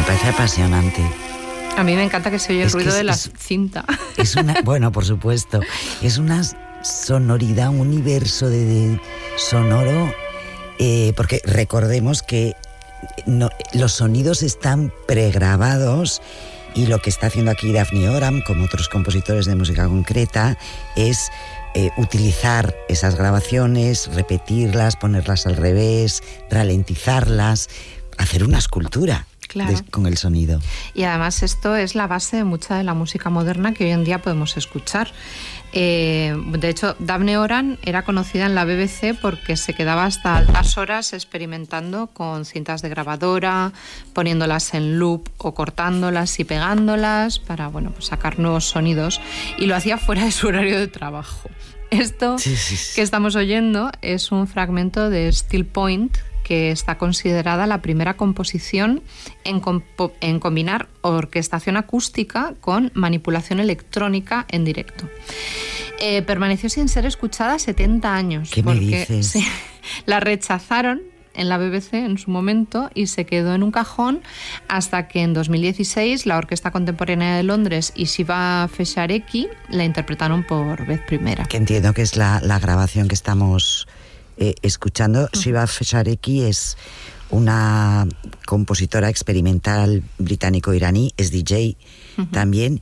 parece apasionante. A mí me encanta que se oye el ruido de la cinta. Bueno, por supuesto. Es una sonoridad, un universo de sonoro, porque recordemos que los sonidos están pregrabados, y lo que está haciendo aquí Daphne Oram, como otros compositores de música concreta, es utilizar esas grabaciones, repetirlas, ponerlas al revés, ralentizarlas, hacer una escultura. Claro. Con el sonido. Y además esto es la base de mucha de la música moderna que hoy en día podemos escuchar. De hecho, Daphne Oram era conocida en la BBC porque se quedaba hasta altas horas experimentando con cintas de grabadora, poniéndolas en loop o cortándolas y pegándolas para, pues sacar nuevos sonidos, y lo hacía fuera de su horario de trabajo. Esto que estamos oyendo es un fragmento de Still Point, que está considerada la primera composición en combinar orquestación acústica con manipulación electrónica en directo. Permaneció sin ser escuchada 70 años. ¿Qué me dices? Sí, la rechazaron en la BBC en su momento y se quedó en un cajón hasta que en 2016 la Orquesta Contemporánea de Londres y Shiva Fesharecki la interpretaron por vez primera. Que entiendo que es la grabación que estamos escuchando. Shiva Fesharecki es una compositora experimental británico-iraní, es DJ también.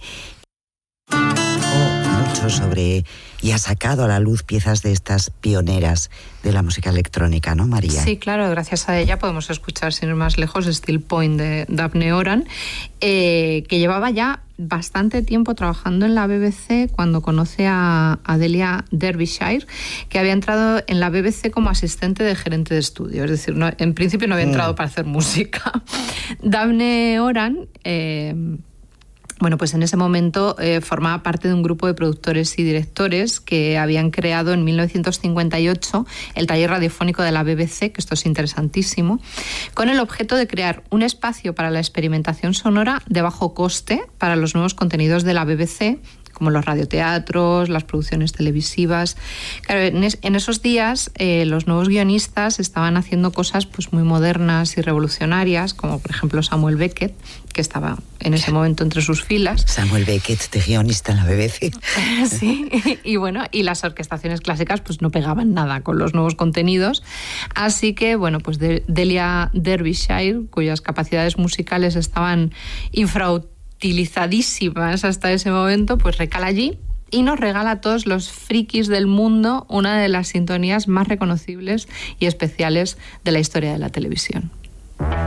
Mucho sobre, y ha sacado a la luz piezas de estas pioneras de la música electrónica, ¿no, María? Sí, claro, gracias a ella podemos escuchar, sin ir más lejos, Still Point de Daphne Oram, que llevaba ya bastante tiempo trabajando en la BBC cuando conoce a Delia Derbyshire, que había entrado en la BBC como asistente de gerente de estudio, es decir, en principio no había entrado para hacer música. Daphne Oram pues en ese momento formaba parte de un grupo de productores y directores que habían creado en 1958 el taller radiofónico de la BBC, que esto es interesantísimo, con el objeto de crear un espacio para la experimentación sonora de bajo coste para los nuevos contenidos de la BBC, como los radioteatros, las producciones televisivas. Claro, en esos días los nuevos guionistas estaban haciendo cosas muy modernas y revolucionarias, como por ejemplo Samuel Beckett, que estaba en ese momento entre sus filas. Samuel Beckett, de guionista en la BBC. Sí, y las orquestaciones clásicas no pegaban nada con los nuevos contenidos. Así que, Delia Derbyshire, cuyas capacidades musicales estaban infrautilizadísimas hasta ese momento, recala allí y nos regala a todos los frikis del mundo una de las sintonías más reconocibles y especiales de la historia de la televisión.